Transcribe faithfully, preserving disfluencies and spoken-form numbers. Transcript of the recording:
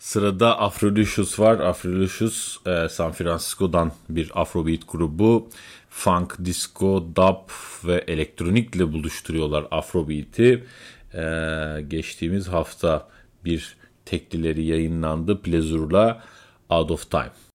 Sırada Afrodisius var. Afrodisius e, San Francisco'dan bir Afrobeat grubu. Funk, disco, dub ve elektronikle buluşturuyorlar Afrobeat'i. E, geçtiğimiz hafta bir teklileri yayınlandı. Pleasure'la Out of Time.